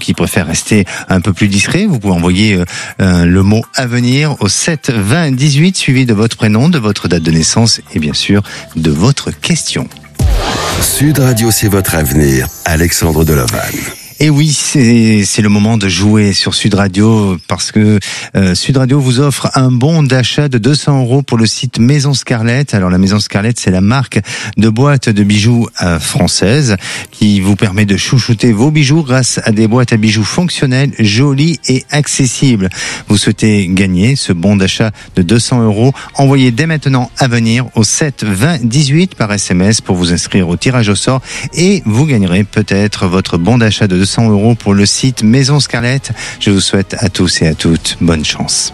qui préfèrent rester un peu plus discret, vous pouvez envoyer le mot Avenir au 7 20 18 suivi de votre prénom, de votre date de naissance et bien sûr de votre question. Sud Radio, c'est votre avenir. Alexandre Delovan. Et oui, c'est le moment de jouer sur Sud Radio parce que Sud Radio vous offre un bon d'achat de 200 € pour le site Maison Scarlett. Alors la Maison Scarlett, c'est la marque de boîtes de bijoux française qui vous permet de chouchouter vos bijoux grâce à des boîtes à bijoux fonctionnelles, jolies et accessibles. Vous souhaitez gagner ce bon d'achat de 200 €? Envoyez dès maintenant Avenir au 7 20 18 par SMS pour vous inscrire au tirage au sort et vous gagnerez peut-être votre bon d'achat de 200 € pour le site Maison Scarlett. Je vous souhaite à tous et à toutes bonne chance.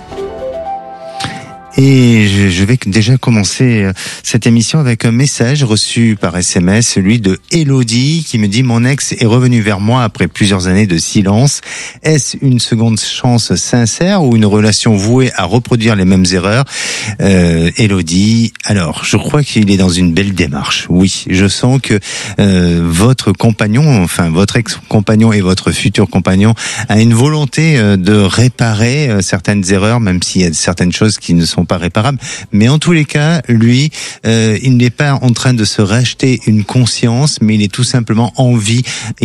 Et je vais déjà commencer cette émission avec un message reçu par SMS, celui de Elodie qui me dit: mon ex est revenu vers moi après plusieurs années de silence. Est-ce une seconde chance sincère ou une relation vouée à reproduire les mêmes erreurs? Elodie, alors je crois qu'il est dans une belle démarche. Oui, je sens que votre compagnon, enfin votre ex-compagnon et votre futur compagnon a une volonté de réparer certaines erreurs, même s'il y a certaines choses qui ne sont pas réparables. Mais en tous les cas, lui, il n'est pas en train de se racheter une conscience, mais il a tout simplement envie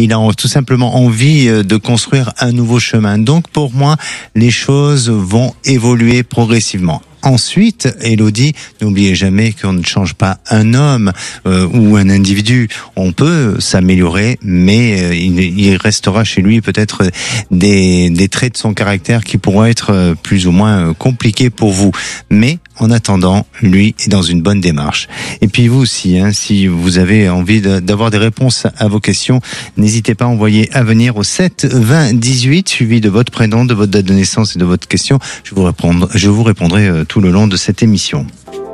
de construire un nouveau chemin. Donc pour moi, les choses vont évoluer progressivement. Ensuite, Elodie, n'oubliez jamais qu'on ne change pas un homme ou un individu. On peut s'améliorer, mais il restera chez lui peut-être des traits de son caractère qui pourront être plus ou moins compliqués pour vous. Mais en attendant, lui est dans une bonne démarche. Et puis vous aussi, si vous avez envie d'avoir des réponses à vos questions, n'hésitez pas à envoyer Avenir au 7 20 18 suivi de votre prénom, de votre date de naissance et de votre question. Je vous répondrai tout le long de cette émission.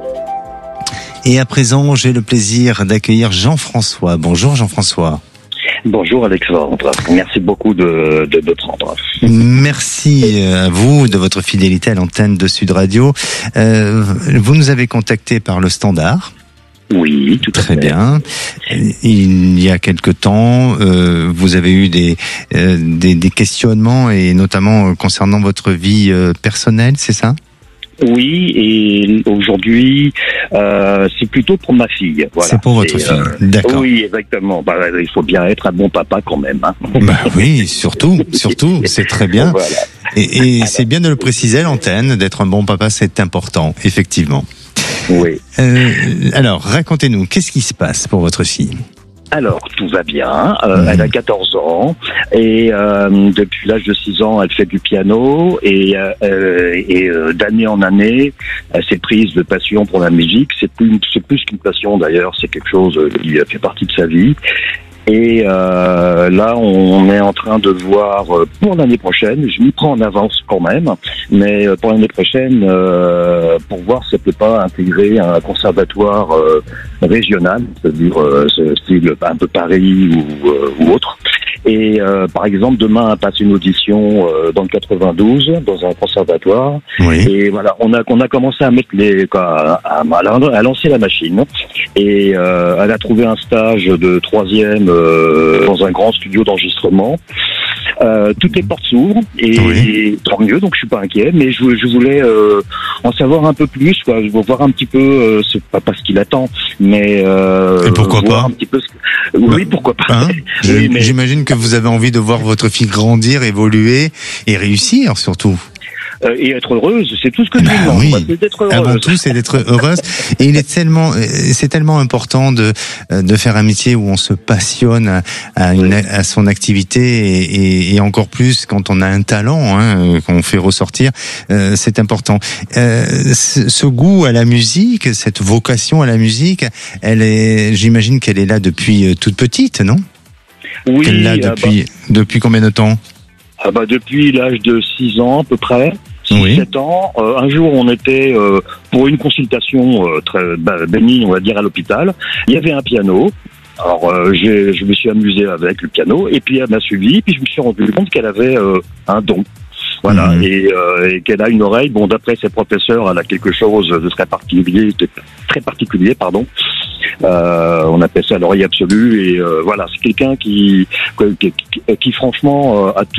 Et à présent, j'ai le plaisir d'accueillir Jean-François. Bonjour Jean-François. Bonjour Alexandre, merci beaucoup de me prendre. Merci à vous de votre fidélité à l'antenne de Sud Radio. Vous nous avez contacté par le standard. Oui, tout à fait. Très bien. Il y a quelque temps, vous avez eu des questionnements et notamment concernant votre vie personnelle, c'est ça ? Oui, et aujourd'hui, c'est plutôt pour ma fille. Voilà. C'est pour votre fille, d'accord. Oui, exactement. Il faut bien être un bon papa quand même. Oui, surtout, c'est très bien. Voilà. Et c'est bien de le préciser à l'antenne, d'être un bon papa, c'est important, effectivement. Oui. Alors, racontez-nous, qu'est-ce qui se passe pour votre fille ? Alors, tout va bien. Elle a 14 ans et depuis l'âge de 6 ans, elle fait du piano et d'année en année, elle s'est prise de passion pour la musique. C'est plus qu'une passion d'ailleurs, c'est quelque chose qui fait partie de sa vie. Et là, on est en train de voir pour l'année prochaine. Je m'y prends en avance quand même, mais pour l'année prochaine, pour voir si elle peut pas intégrer un conservatoire régional, c'est-à-dire style un peu Paris ou autre. Et par exemple, demain, elle passe une audition dans le 92, dans un conservatoire. Oui. Et voilà, on a commencé à mettre à lancer la machine. Et elle a trouvé un stage de 3e dans un grand studio d'enregistrement. Toutes les portes s'ouvrent et tant mieux, donc je suis pas inquiet, mais je voulais en savoir un peu plus, quoi. Je veux voir un petit peu, c'est pas ce qu'il attend, mais et pourquoi voir pas un petit peu oui, pourquoi pas. Oui, mais j'imagine que vous avez envie de voir votre fille grandir, évoluer et réussir surtout. Et être heureuse, c'est tout ce que je lui demande. Oui. C'est d'être heureuse. Avant tout, c'est d'être heureuse. Et c'est tellement important de faire un métier où on se passionne à son activité et encore plus quand on a un talent, qu'on fait ressortir. C'est important. Ce goût à la musique, cette vocation à la musique, j'imagine qu'elle est là depuis toute petite, non? Oui. Qu'elle l'a depuis combien de temps? Depuis l'âge de 6 ans à peu près. 7 ans. Un jour, on était pour une consultation très bénigne, on va dire, à l'hôpital. Il y avait un piano. Alors, je me suis amusé avec le piano, et puis elle m'a suivi, puis je me suis rendu compte qu'elle avait un don. Voilà, et qu'elle a une oreille. Bon, d'après ses professeurs, elle a quelque chose de très particulier, pardon. On appelle ça l'oreille absolue, et voilà, c'est quelqu'un qui franchement a